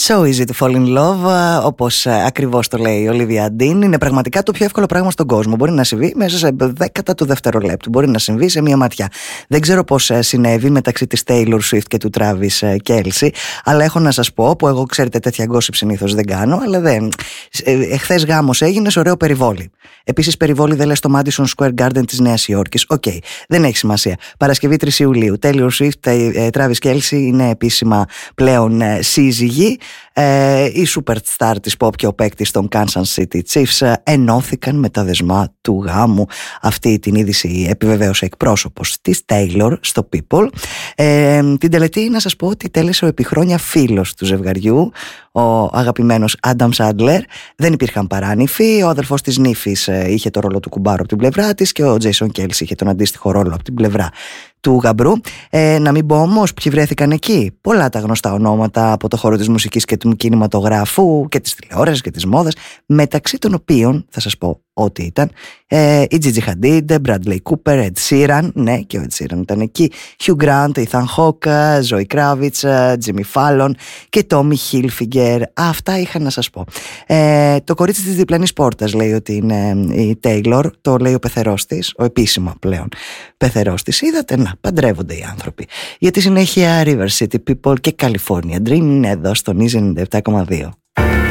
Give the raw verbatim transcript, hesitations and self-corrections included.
So easy to fall in love, όπως ακριβώς το λέει η Olivia Dean. Είναι πραγματικά το πιο εύκολο πράγμα στον κόσμο. Μπορεί να συμβεί μέσα σε δέκατα του δευτερολέπτου. Μπορεί να συμβεί σε μία ματιά. Δεν ξέρω πώς συνέβη μεταξύ της Taylor Swift και του Travis Kelce, αλλά έχω να σας πω, που εγώ ξέρετε τέτοια gossip συνήθως δεν κάνω, αλλά δεν. Εχθές γάμος έγινε σε ωραίο περιβόλι. Επίσης περιβόλι δεν λες στο Madison Square Garden της Νέας Υόρκης. Οκ, okay, δεν έχει σημασία. Παρασκευή τρεις Ιουλίου. Taylor Swift, Travis Kelce είναι επίσημα πλέον σύζυγοι. Ε, η superstar της pop και ο παίκτης των Kansas City Chiefs ενώθηκαν με τα δεσμά του γάμου. Αυτή την είδηση επιβεβαίωσε εκπρόσωπος της Taylor στο People. Ε, την τελετή να σας πω ότι τέλεσε ο επιχρόνια φίλος του ζευγαριού, ο αγαπημένος Adam Sandler. Δεν υπήρχαν παράνυφοι. Ο αδερφός της νύφης είχε το ρόλο του κουμπάρου από την πλευρά της και ο Jason Kelce είχε τον αντίστοιχο ρόλο από την πλευρά του γαμπρού. Ε, να μην πω όμως ποιοι βρέθηκαν εκεί. Πολλά τα γνωστά ονόματα από το χώρο της μουσικής και του κινηματογράφου και της τηλεόρασης και της μόδας, μεταξύ των οποίων θα σας πω ότι ήταν ε, η Gigi Hadid, Bradley Cooper, Ed Sheeran, ναι και ο Ed Sheeran ήταν εκεί, Hugh Grant, Ethan Hawke, Zoe Kravitz, Jimmy Fallon και Tommy Hilfiger. Αυτά είχα να σας πω. Ε, το κορίτσι της διπλανής πόρτας λέει ότι είναι η Taylor, το λέει ο πεθερός της, ο επίσημα πλέον πεθερός της. Είδατε, να, παντρεύονται οι άνθρωποι. Για τη συνέχεια River City People και California Dream είναι εδώ στον Easy ενενήντα επτά κόμμα δύο.